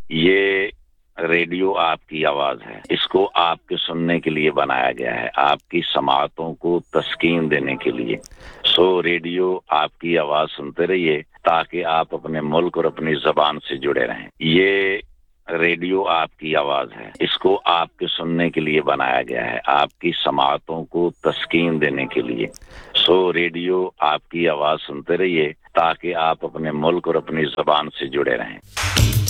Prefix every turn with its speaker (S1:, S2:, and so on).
S1: ये रेडियो आपकी आवाज है। इसको आपके सुनने के लिए बनाया गया है, आपकी समातों को तस्कीन देने के लिए। सो रेडियो आपकी आवाज सुनते रहिए ताकि आप अपने मुल्क और अपनी जबान से जुड़े रहें। ये रेडियो आपकी आवाज है। इसको आपके सुनने के लिए बनाया गया है, आपकी समातों को तस्कीन देने के लिए। सो रेडियो आपकी आवाज सुनते रहिए ताकि आप अपने मुल्क और अपनी जबान से जुड़े रहें।